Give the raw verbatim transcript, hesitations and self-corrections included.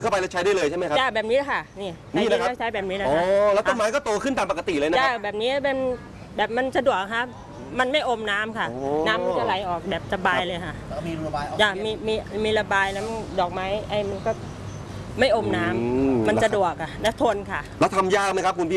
เข้าไปแล้วใช้ได้เลยใช่ไหมครับจ้าแบบนี้ค่ะนี่นี่นะครับใช้แบบนี้นะอ๋อแล้วต้นไม้ก็โตขึ้นตามปกติเลยนะจ้าแบบนี้เป็นแบบมันสะดวกครับมันไม่อมน้ำค่ะน้ำมันจะไหลออกแบบสบายเลยค่ะแล้วมีระบายออกจ้ามีมีมีระบายแล้วดอกไม้ไอ้มันก็ไม่อมน้ำมันสะดวกอ่ะและทนค่ะแล้วทำยากไหมครับคุณพี่